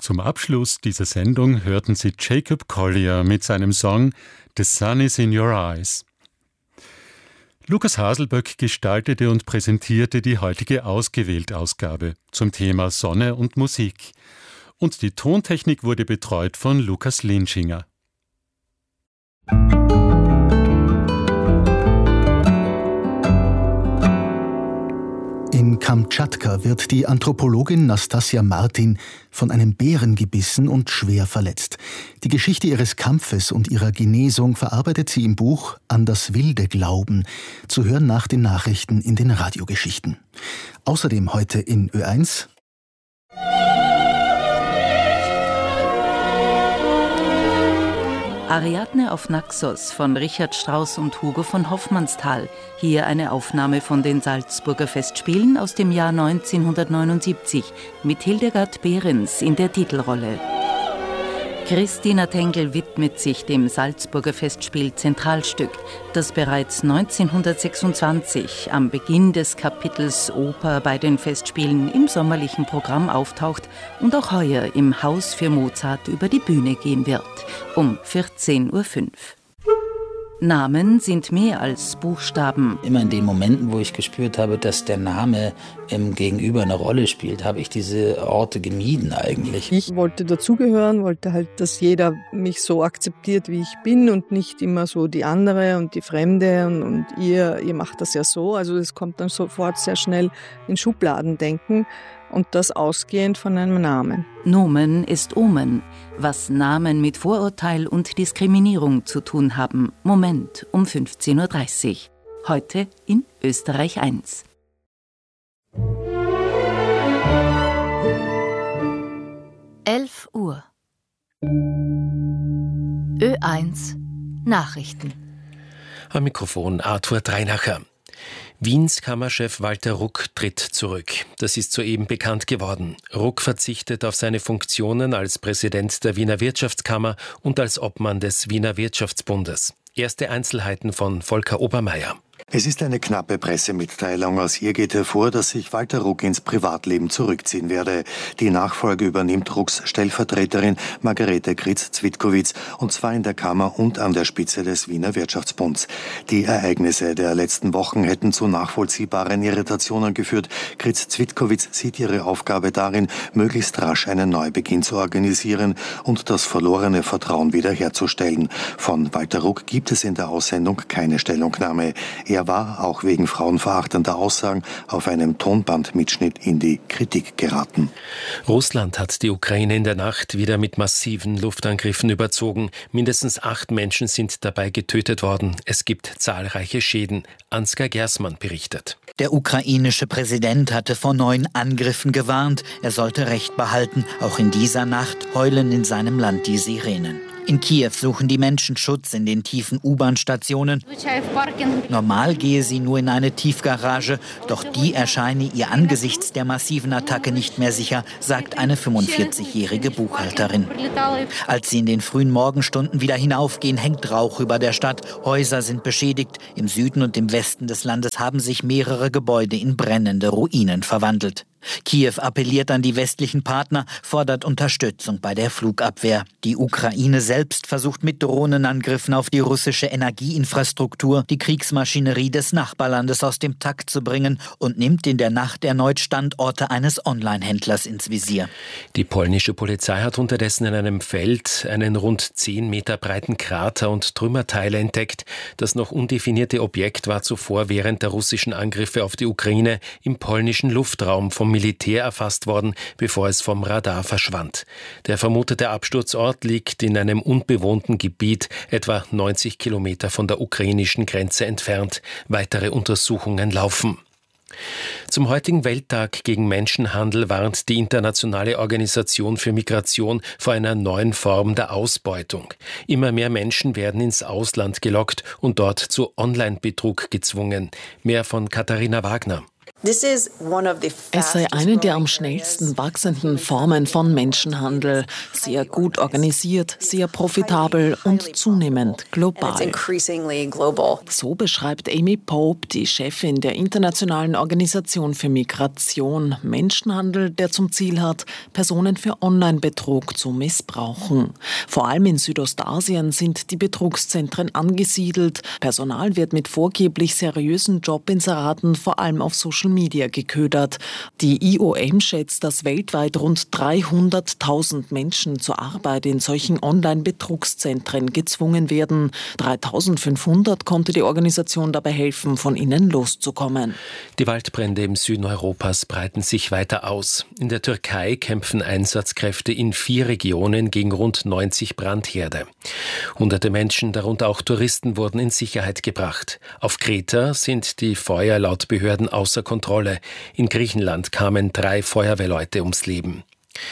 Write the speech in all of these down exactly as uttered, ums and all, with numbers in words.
Zum Abschluss dieser Sendung hörten Sie Jacob Collier mit seinem Song The Sun is in Your Eyes. Lukas Haselböck gestaltete und präsentierte die heutige Ausgewählt-Ausgabe zum Thema Sonne und Musik. Und die Tontechnik wurde betreut von Lukas Linschinger. In Kamtschatka wird die Anthropologin Nastassja Martin von einem Bären gebissen und schwer verletzt. Die Geschichte ihres Kampfes und ihrer Genesung verarbeitet sie im Buch An das wilde Glauben, zu hören nach den Nachrichten in den Radiogeschichten. Außerdem heute in Ö eins Ariadne auf Naxos von Richard Strauss und Hugo von Hofmannsthal. Hier eine Aufnahme von den Salzburger Festspielen aus dem Jahr neunzehnhundertneunundsiebzig mit Hildegard Behrens in der Titelrolle. Christina Tengel widmet sich dem Salzburger Festspiel Zentralstück, das bereits neunzehnhundertsechsundzwanzig am Beginn des Kapitels Oper bei den Festspielen im sommerlichen Programm auftaucht und auch heuer im Haus für Mozart über die Bühne gehen wird, um vierzehn Uhr fünf. Namen sind mehr als Buchstaben. Immer in den Momenten, wo ich gespürt habe, dass der Name im Gegenüber eine Rolle spielt, habe ich diese Orte gemieden eigentlich. Ich wollte dazugehören, wollte halt, dass jeder mich so akzeptiert, wie ich bin und nicht immer so die andere und die Fremde und, und ihr, ihr macht das ja so. Also es kommt dann sofort sehr schnell in Schubladendenken. Und das ausgehend von einem Namen. Nomen ist Omen, was Namen mit Vorurteil und Diskriminierung zu tun haben. Moment um fünfzehn Uhr dreißig. Heute in Österreich eins. elf Uhr. Ö eins Nachrichten. Am Mikrofon Arthur Dreinacher. Wiens Kammerchef Walter Ruck tritt zurück. Das ist soeben bekannt geworden. Ruck verzichtet auf seine Funktionen als Präsident der Wiener Wirtschaftskammer und als Obmann des Wiener Wirtschaftsbundes. Erste Einzelheiten von Volker Obermeier. Es ist eine knappe Pressemitteilung. Aus ihr geht hervor, dass sich Walter Ruck ins Privatleben zurückziehen werde. Die Nachfolge übernimmt Rucks Stellvertreterin Margarete Kritz-Zwitkowitz, und zwar in der Kammer und an der Spitze des Wiener Wirtschaftsbunds. Die Ereignisse der letzten Wochen hätten zu nachvollziehbaren Irritationen geführt. Kritz-Zwitkowitz sieht ihre Aufgabe darin, möglichst rasch einen Neubeginn zu organisieren und das verlorene Vertrauen wiederherzustellen. Von Walter Ruck gibt es in der Aussendung keine Stellungnahme. Er war, auch wegen frauenverachtender Aussagen, auf einem Tonbandmitschnitt in die Kritik geraten. Russland hat die Ukraine in der Nacht wieder mit massiven Luftangriffen überzogen. Mindestens acht Menschen sind dabei getötet worden. Es gibt zahlreiche Schäden. Ansgar Gersmann berichtet. Der ukrainische Präsident hatte vor neuen Angriffen gewarnt. Er sollte Recht behalten. Auch in dieser Nacht heulen in seinem Land die Sirenen. In Kiew suchen die Menschen Schutz in den tiefen U-Bahn-Stationen. Normal gehe sie nur in eine Tiefgarage, doch die erscheine ihr angesichts der massiven Attacke nicht mehr sicher, sagt eine fünfundvierzigjährige Buchhalterin. Als sie in den frühen Morgenstunden wieder hinaufgehen, hängt Rauch über der Stadt. Häuser sind beschädigt. Im Süden und im Westen des Landes haben sich mehrere Gebäude in brennende Ruinen verwandelt. Kiew appelliert an die westlichen Partner, fordert Unterstützung bei der Flugabwehr. Die Ukraine selbst versucht mit Drohnenangriffen auf die russische Energieinfrastruktur die Kriegsmaschinerie des Nachbarlandes aus dem Takt zu bringen und nimmt in der Nacht erneut Standorte eines Online-Händlers ins Visier. Die polnische Polizei hat unterdessen in einem Feld einen rund zehn Meter breiten Krater und Trümmerteile entdeckt. Das noch undefinierte Objekt war zuvor während der russischen Angriffe auf die Ukraine im polnischen Luftraum vom Militär erfasst worden, bevor es vom Radar verschwand. Der vermutete Absturzort liegt in einem unbewohnten Gebiet, etwa neunzig Kilometer von der ukrainischen Grenze entfernt. Weitere Untersuchungen laufen. Zum heutigen Welttag gegen Menschenhandel warnt die Internationale Organisation für Migration vor einer neuen Form der Ausbeutung. Immer mehr Menschen werden ins Ausland gelockt und dort zu Online-Betrug gezwungen. Mehr von Katharina Wagner. Es sei eine der am schnellsten wachsenden Formen von Menschenhandel, sehr gut organisiert, sehr profitabel und zunehmend global. So beschreibt Amy Pope, die Chefin der Internationalen Organisation für Migration, Menschenhandel, der zum Ziel hat, Personen für Online-Betrug zu missbrauchen. Vor allem in Südostasien sind die Betrugszentren angesiedelt. Personal wird mit vorgeblich seriösen Jobinseraten vor allem auf Social Media geködert. Die I O M schätzt, dass weltweit rund dreihunderttausend Menschen zur Arbeit in solchen Online-Betrugszentren gezwungen werden. dreitausendfünfhundert konnte die Organisation dabei helfen, von ihnen loszukommen. Die Waldbrände im Süden Europas breiten sich weiter aus. In der Türkei kämpfen Einsatzkräfte in vier Regionen gegen rund neunzig Brandherde. Hunderte Menschen, darunter auch Touristen, wurden in Sicherheit gebracht. Auf Kreta sind die Feuer laut Behörden außer Kontrolle. In Griechenland kamen drei Feuerwehrleute ums Leben.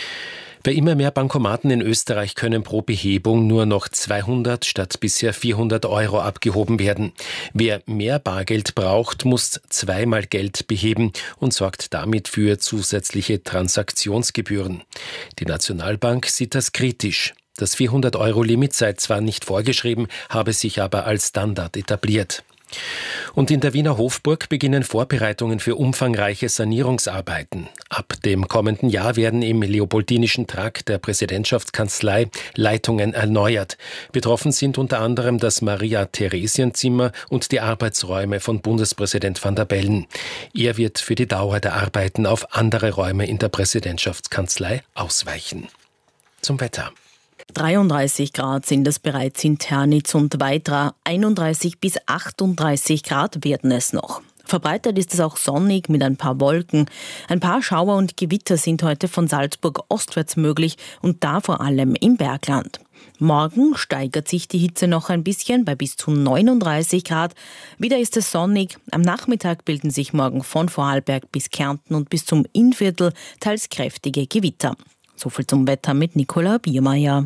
Bei immer mehr Bankomaten in Österreich können pro Behebung nur noch zweihundert statt bisher vierhundert Euro abgehoben werden. Wer mehr Bargeld braucht, muss zweimal Geld beheben und sorgt damit für zusätzliche Transaktionsgebühren. Die Nationalbank sieht das kritisch. Das vierhundert-Euro-Limit sei zwar nicht vorgeschrieben, habe sich aber als Standard etabliert. Und in der Wiener Hofburg beginnen Vorbereitungen für umfangreiche Sanierungsarbeiten. Ab dem kommenden Jahr werden im Leopoldinischen Trakt der Präsidentschaftskanzlei Leitungen erneuert. Betroffen sind unter anderem das Maria-Theresien-Zimmer und die Arbeitsräume von Bundespräsident Van der Bellen. Er wird für die Dauer der Arbeiten auf andere Räume in der Präsidentschaftskanzlei ausweichen. Zum Wetter. dreiunddreißig Grad sind es bereits in Ternitz und Weitra, einunddreißig bis achtunddreißig Grad werden es noch. Verbreitet ist es auch sonnig mit ein paar Wolken. Ein paar Schauer und Gewitter sind heute von Salzburg ostwärts möglich und da vor allem im Bergland. Morgen steigert sich die Hitze noch ein bisschen bei bis zu neununddreißig Grad. Wieder ist es sonnig. Am Nachmittag bilden sich morgen von Vorarlberg bis Kärnten und bis zum Innviertel teils kräftige Gewitter. So viel zum Wetter mit Nicola Biermeier.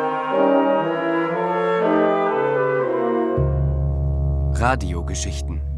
Radiogeschichten